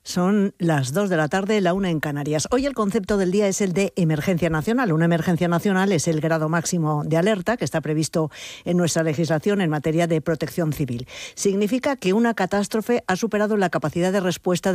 Son las 2 de la tarde, la 1 en Canarias. Hoy el concepto del día es el de emergencia nacional. Una emergencia nacional es el grado máximo de alerta que está previsto en nuestra legislación en materia de protección civil. Significa que una catástrofe ha superado la capacidad de respuesta